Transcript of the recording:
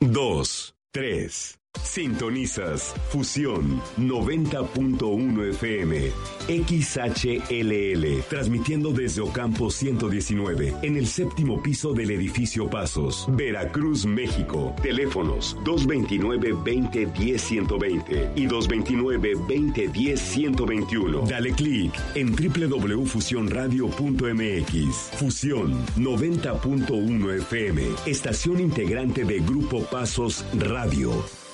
2, 3. Sintonizas Fusión 90.1 FM XHLL, transmitiendo desde Ocampo 119 en el séptimo piso del edificio Pasos, Veracruz, México. Teléfonos 229-2010-120 y 229-2010-121. Dale clic en www.fusionradio.mx. Fusión 90.1 FM, estación integrante de Grupo Pasos Radio.